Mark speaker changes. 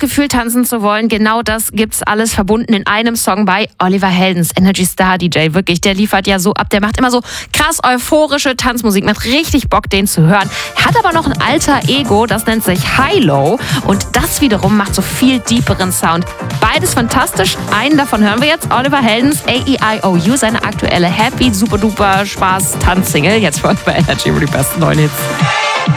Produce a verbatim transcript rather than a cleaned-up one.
Speaker 1: Gefühl tanzen zu wollen, genau das gibt's alles verbunden in einem Song bei Oliver Heldens, Energy Star D J. Wirklich, der liefert ja so ab, der macht immer so krass euphorische Tanzmusik, macht richtig Bock, den zu hören. Hat aber noch ein alter Ego, das nennt sich High-Low und das wiederum macht so viel deeperen Sound. Beides fantastisch, einen davon hören wir jetzt, Oliver Heldens, A E I O U, seine aktuelle Happy Super Duper Spaß Tanzsingle, jetzt folgt bei Energy über die besten neuen Hits.